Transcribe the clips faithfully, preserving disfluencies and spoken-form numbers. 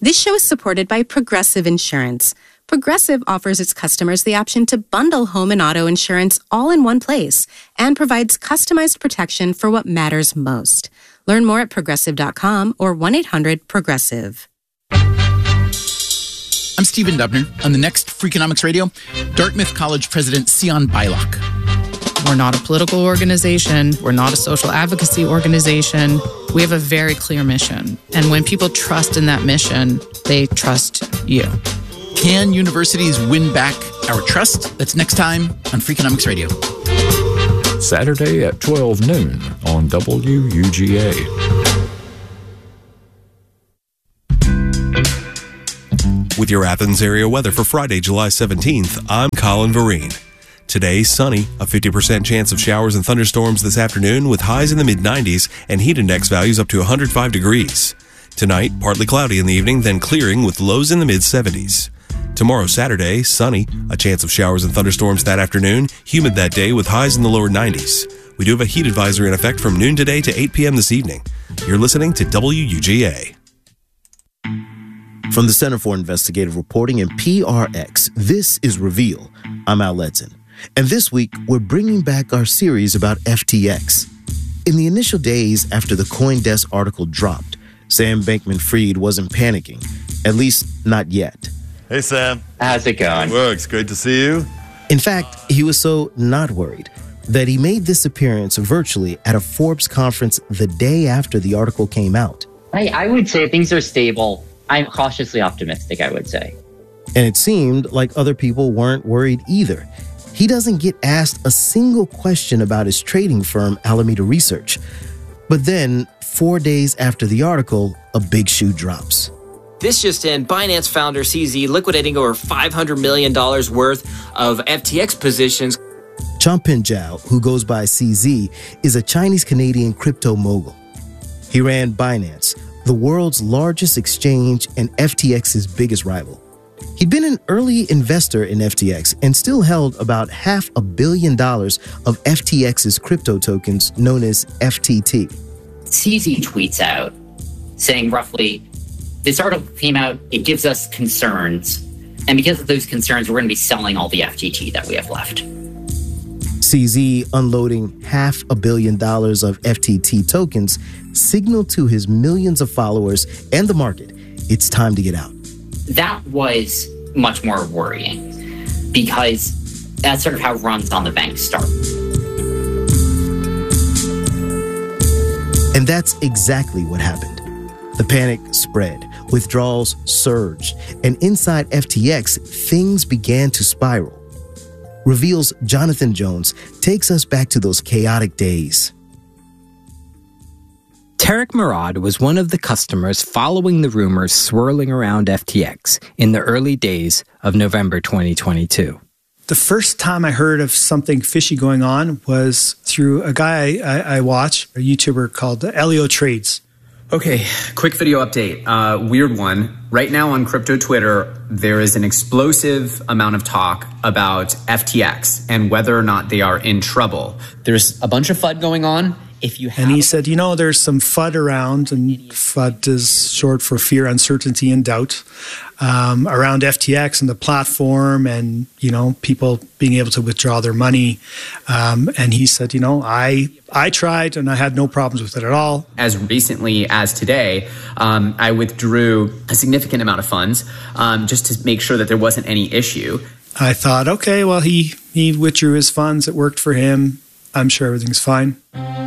This show is supported by Progressive Insurance. Progressive offers its customers the option to bundle home and auto insurance all in one place and provides customized protection for what matters most. Learn more at progressive dot com or one eight hundred progressive. I'm Stephen Dubner. On the next Freakonomics Radio, Dartmouth College President Sion Beilock. We're not a political organization. We're not a social advocacy organization. We have a very clear mission. And when people trust in that mission, they trust you. Can universities win back our trust? That's next time on Freakonomics Radio. Saturday at twelve noon on W U G A. With your Athens area weather for Friday, July seventeenth, I'm Colin Vereen. Today, sunny, a fifty percent chance of showers and thunderstorms this afternoon with highs in the mid nineties and heat index values up to one hundred five degrees. Tonight, partly cloudy in the evening, then clearing with lows in the mid seventies. Tomorrow, Saturday, sunny, a chance of showers and thunderstorms that afternoon, humid that day with highs in the lower nineties. We do have a heat advisory in effect from noon today to eight p.m. this evening. You're listening to W U G A. From the Center for Investigative Reporting and P R X, this is Reveal. I'm Al Letson. And this week, we're bringing back our series about F T X. In the initial days after the CoinDesk article dropped, Sam Bankman-Fried wasn't panicking, at least not yet. Hey, Sam. How's it going? Works. Great to see you. In fact, he was so not worried that he made this appearance virtually at a Forbes conference the day after the article came out. I, I would say things are stable. I'm cautiously optimistic, I would say. And it seemed like other people weren't worried either. He doesn't get asked a single question about his trading firm, Alameda Research. But then, four days after the article, a big shoe drops. This just in, Binance founder C Z liquidating over five hundred million dollars worth of F T X positions. Changpeng Zhao, who goes by C Z, is a Chinese-Canadian crypto mogul. He ran Binance, the world's largest exchange and F T X's biggest rival. He'd been an early investor in F T X and still held about half a billion dollars of F T X's crypto tokens known as F T T. C Z tweets out saying roughly, this article came out, it gives us concerns. And because of those concerns, we're going to be selling all the F T T that we have left. C Z unloading half a billion dollars of F T T tokens signaled to his millions of followers and the market, it's time to get out. That was much more worrying because that's sort of how runs on the bank start. And that's exactly what happened. The panic spread, withdrawals surged, and inside F T X, things began to spiral. Reveal's Jonathan Jones takes us back to those chaotic days. Tarek Murad was one of the customers following the rumors swirling around F T X in the early days of November twenty twenty-two. The first time I heard of something fishy going on was through a guy I, I watch, a YouTuber called Elio Trades. Okay, quick video update. Uh, weird one. Right now on crypto Twitter, there is an explosive amount of talk about F T X and whether or not they are in trouble. There's a bunch of FUD going on. If you have and he said, you know, there's some FUD around, and FUD is short for fear, uncertainty, and doubt, um, around F T X and the platform and, you know, people being able to withdraw their money. Um, and he said, you know, I I tried and I had no problems with it at all. As recently as today, um, I withdrew a significant amount of funds um, just to make sure that there wasn't any issue. I thought, okay, well, he, he withdrew his funds. It worked for him. I'm sure everything's fine.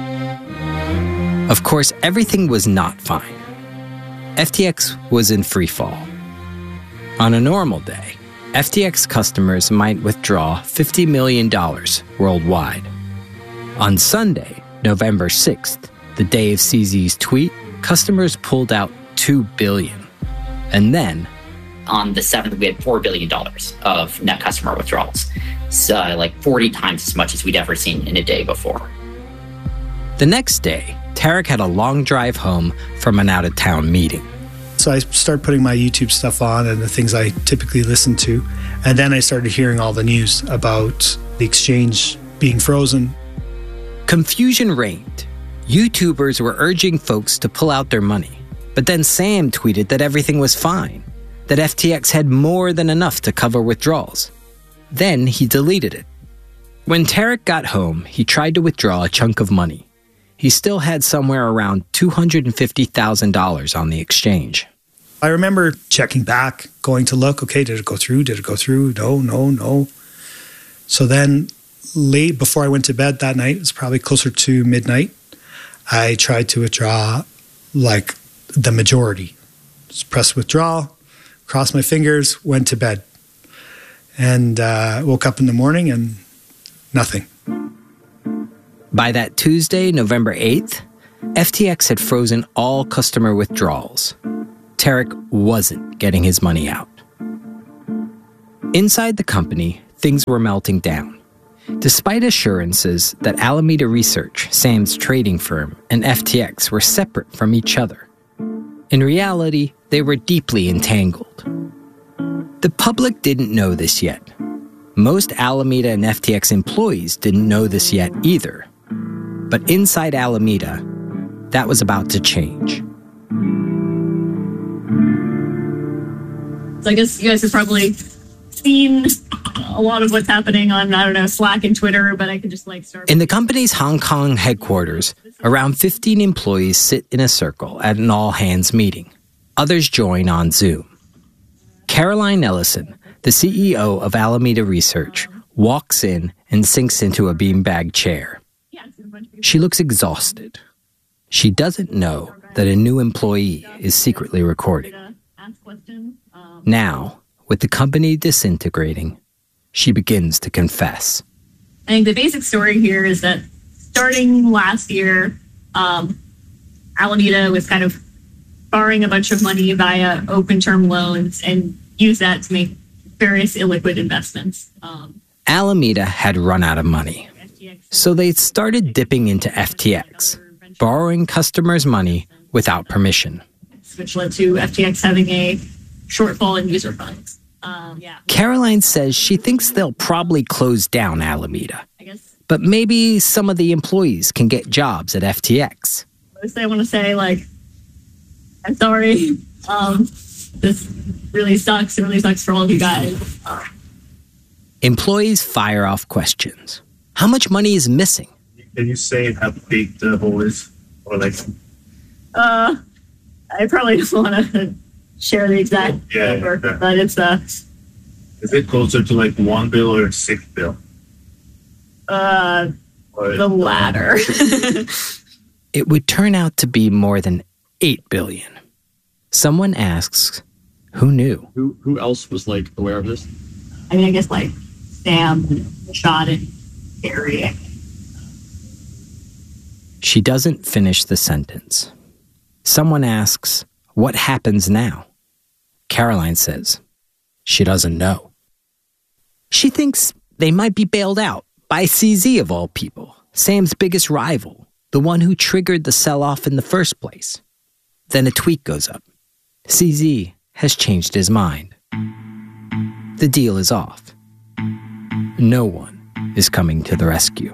Of course, everything was not fine. F T X was in free fall. On a normal day, F T X customers might withdraw fifty million dollars worldwide. On Sunday, November sixth, the day of C Z's tweet, customers pulled out two billion dollars. And then, on the seventh, we had four billion dollars of net customer withdrawals. So like forty times as much as we'd ever seen in a day before. The next day, Tarek had a long drive home from an out-of-town meeting. So I started putting my YouTube stuff on and the things I typically listen to. And then I started hearing all the news about the exchange being frozen. Confusion reigned. YouTubers were urging folks to pull out their money. But then Sam tweeted that everything was fine, that F T X had more than enough to cover withdrawals. Then he deleted it. When Tarek got home, he tried to withdraw a chunk of money. He still had somewhere around two hundred fifty thousand dollars on the exchange. I remember checking back, going to look, okay, did it go through? Did it go through? No, no, no. So then late before I went to bed that night, it was probably closer to midnight, I tried to withdraw like the majority. Just press withdraw, crossed my fingers, went to bed. And uh, woke up in the morning and nothing. By that Tuesday, November eighth, F T X had frozen all customer withdrawals. Tarek wasn't getting his money out. Inside the company, things were melting down. Despite assurances that Alameda Research, Sam's trading firm, and F T X were separate from each other, in reality, they were deeply entangled. The public didn't know this yet. Most Alameda and F T X employees didn't know this yet either. But inside Alameda, that was about to change. So I guess you guys have probably seen a lot of what's happening on, I don't know, Slack and Twitter, but I could just like start. In the company's Hong Kong headquarters, around fifteen employees sit in a circle at an all-hands meeting. Others join on Zoom. Caroline Ellison, the C E O of Alameda Research, walks in and sinks into a beanbag chair. She looks exhausted. She doesn't know that a new employee is secretly recording. Now, with the company disintegrating, she begins to confess. I think the basic story here is that starting last year, um, Alameda was kind of borrowing a bunch of money via open term loans and use that to make various illiquid investments. Um, Alameda had run out of money, so they started dipping into F T X, borrowing customers' money without permission. Which led to F T X having a shortfall in user funds. Um, yeah. Caroline says she thinks they'll probably close down Alameda, but maybe some of the employees can get jobs at F T X. Mostly I want to say, like, I'm sorry. Um, this really sucks. It really sucks for all of you guys. Uh, Employees fire off questions. How much money is missing? Can you say how big the hole is? Or like, uh, I probably just want to share the exact yeah, number, yeah. but it's uh, is it closer to like one bill or six bill? Uh, or the latter. It would turn out to be more than eight billion. Someone asks, who knew? Who who else was like aware of this? I mean, I guess like Sam, Shot, and Harry. She doesn't finish the sentence. Someone asks, what happens now? Caroline says, she doesn't know. She thinks they might be bailed out by C Z of all people, Sam's biggest rival, the one who triggered the sell-off in the first place. Then a tweet goes up. C Z has changed his mind. The deal is off. No one is coming to the rescue.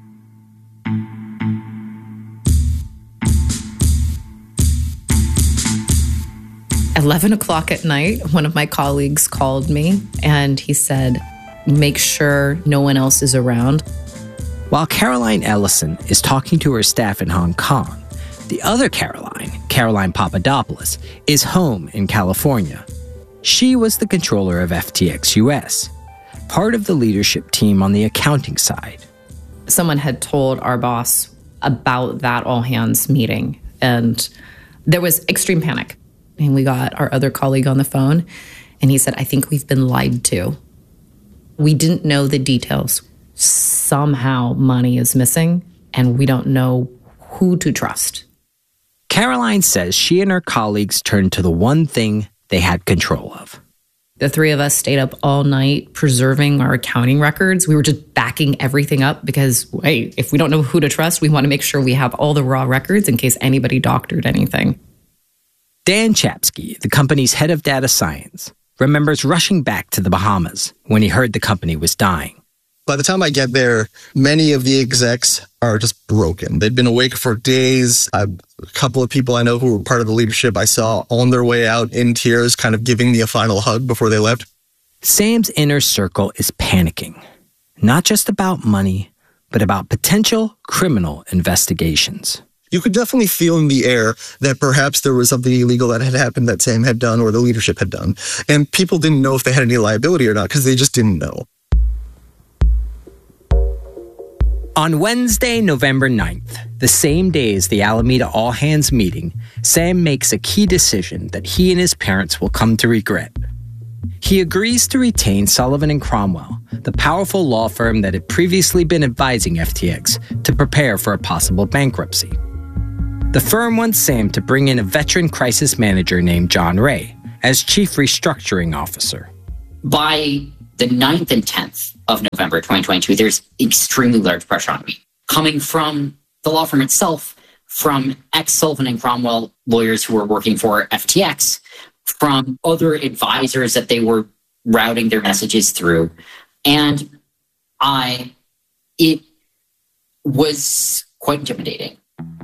eleven o'clock at night, one of my colleagues called me and he said, make sure no one else is around. While Caroline Ellison is talking to her staff in Hong Kong, the other Caroline, Caroline Papadopoulos, is home in California. She was the controller of F T X U S, part of the leadership team on the accounting side. Someone had told our boss about that all-hands meeting, and there was extreme panic. And we got our other colleague on the phone, and he said, I think we've been lied to. We didn't know the details. Somehow money is missing, and we don't know who to trust. Caroline says she and her colleagues turned to the one thing they had control of. The three of us stayed up all night preserving our accounting records. We were just backing everything up because, wait, if we don't know who to trust, we want to make sure we have all the raw records in case anybody doctored anything. Dan Chapsky, the company's head of data science, remembers rushing back to the Bahamas when he heard the company was dying. By the time I get there, many of the execs are just broken. They'd been awake for days. I, a couple of people I know who were part of the leadership I saw on their way out in tears, kind of giving me a final hug before they left. Sam's inner circle is panicking, not just about money, but about potential criminal investigations. You could definitely feel in the air that perhaps there was something illegal that had happened that Sam had done or the leadership had done. And people didn't know if they had any liability or not because they just didn't know. On Wednesday, November ninth, the same day as the Alameda all-hands meeting, Sam makes a key decision that he and his parents will come to regret. He agrees to retain Sullivan and Cromwell, the powerful law firm that had previously been advising F T X, to prepare for a possible bankruptcy. The firm wants Sam to bring in a veteran crisis manager named John Ray as chief restructuring officer. By the ninth and tenth of November twenty twenty-two, there's extremely large pressure on me. Coming from the law firm itself, from ex-Sullivan and Cromwell lawyers who were working for F T X, from other advisors that they were routing their messages through. And I, it was quite intimidating.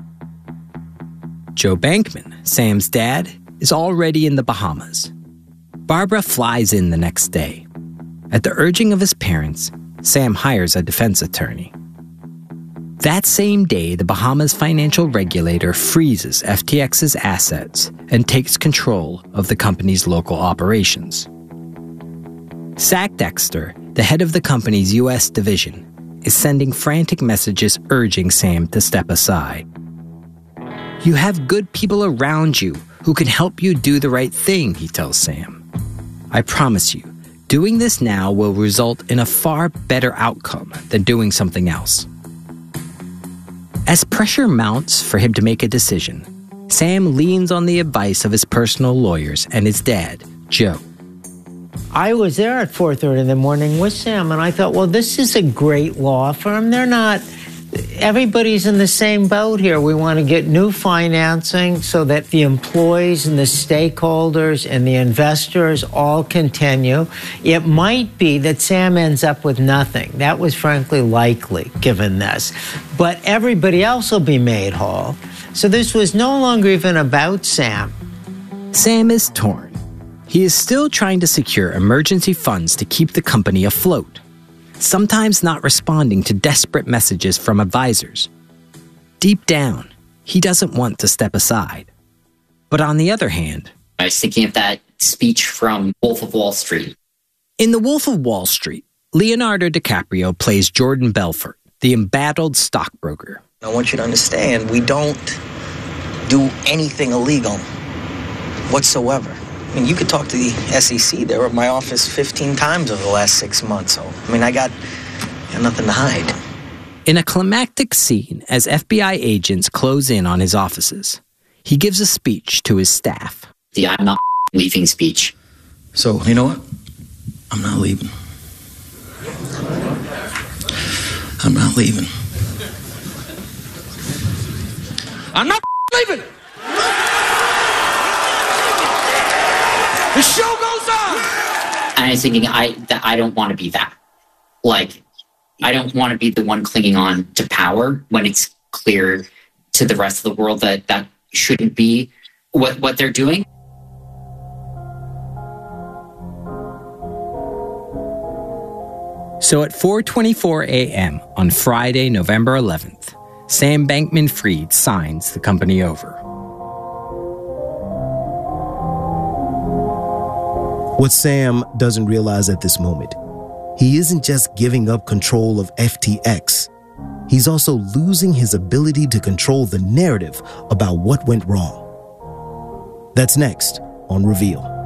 Joe Bankman, Sam's dad, is already in the Bahamas. Barbara flies in the next day. At the urging of his parents, Sam hires a defense attorney. That same day, the Bahamas financial regulator freezes F T X's assets and takes control of the company's local operations. Zach Dexter, the head of the company's U S division, is sending frantic messages urging Sam to step aside. You have good people around you who can help you do the right thing, he tells Sam. I promise you, doing this now will result in a far better outcome than doing something else. As pressure mounts for him to make a decision, Sam leans on the advice of his personal lawyers and his dad, Joe. I was there at four thirty in the morning with Sam, and I thought, well, this is a great law firm. They're not, everybody's in the same boat here. We want to get new financing so that the employees and the stakeholders and the investors all continue. It might be that Sam ends up with nothing. That was frankly likely, given this. But everybody else will be made whole. So this was no longer even about Sam. Sam is torn. He is still trying to secure emergency funds to keep the company afloat, sometimes not responding to desperate messages from advisors. Deep down, he doesn't want to step aside. But on the other hand, I was thinking of that speech from Wolf of Wall Street. In The Wolf of Wall Street, Leonardo DiCaprio plays Jordan Belfort, the embattled stockbroker. I want you to understand, we don't do anything illegal whatsoever. I mean, you could talk to the S E C. They were at my office fifteen times over the last six months. So, I mean, I got, got nothing to hide. In a climactic scene, as F B I agents close in on his offices, he gives a speech to his staff. The I'm not leaving speech. So, you know what? I'm not leaving. I'm not leaving. I'm not leaving! The show goes on! And I was thinking, I that I don't want to be that. Like, I don't want to be the one clinging on to power when it's clear to the rest of the world that that shouldn't be what, what they're doing. So at four twenty-four a.m. on Friday, November eleventh, Sam Bankman-Fried signs the company over. What Sam doesn't realize at this moment, he isn't just giving up control of F T X. He's also losing his ability to control the narrative about what went wrong. That's next on Reveal.